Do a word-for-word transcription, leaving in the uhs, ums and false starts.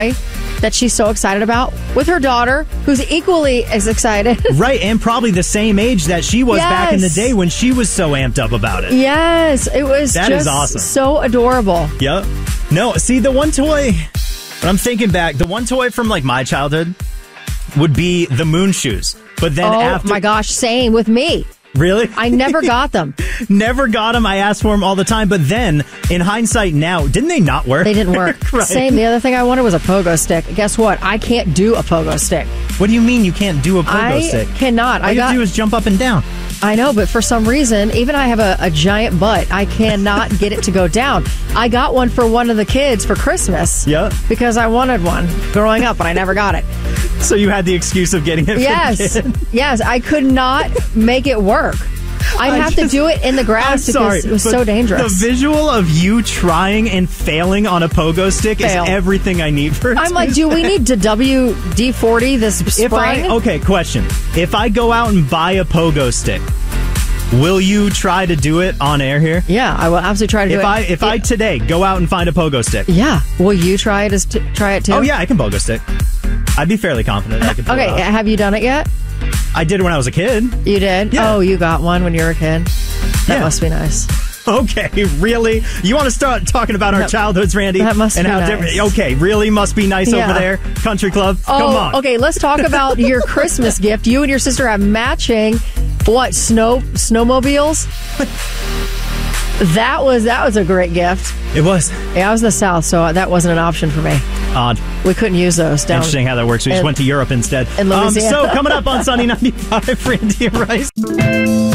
that she's so excited about with her daughter, who's equally as excited. Right, and probably the same age that she was Yes. back in the day when she was so amped up about it. Yes, it was That just is awesome. so adorable. Yep. No, see, the one toy, when I'm thinking back, the one toy from like my childhood would be the moon shoes. But then Oh after. my gosh, same with me. Really? I never got them. Never got them. I asked for them all the time. But then, in hindsight now, didn't they not work? They didn't work. Right. Same. The other thing I wanted was a pogo stick. Guess what? I can't do a pogo stick. What do you mean you can't do a pogo I stick? cannot. All I you have got. to do is jump up and down. I know, but for some reason, even I have a, a giant butt. I cannot get it to go down. I got one for one of the kids for Christmas. Yeah. Because I wanted one growing up, but I never got it. So you had the excuse of getting it Yes. for the kid. Yes. I could not make it work. I'd I have just- to do it in the I'm grass sorry, because it was but so dangerous. The visual of you trying and failing on a pogo stick Fail. is everything I need for I'm like, do we need to W D forty this spring? If I okay, question. If I go out and buy a pogo stick, will you try to do it on air here? Yeah, I will absolutely try to do If it. I if I today go out and find a pogo stick. Yeah. Will you try it as t- try it too? Oh yeah, I can pogo stick. I'd be fairly confident I could pull Okay, it off. have you done it yet? I did when I was a kid. You did? Yeah. Oh, you got one when you were a kid? That Yeah. must be nice. Okay, really? You want to start talking about our That- childhoods, Randy? that must and be how nice. different. Okay, really must be nice Yeah. over there, country club. Oh, Come on. okay, let's talk about your Christmas gift. You and your sister have matching, what, snow snowmobiles? That was that was a great gift. It was Yeah, I was in the South, so that wasn't an option for me. odd. We couldn't use those down. Interesting how that works. We just in- went to Europe instead. in Um, Louisiana. so coming up on Sunny ninety-five, Randy and Rice.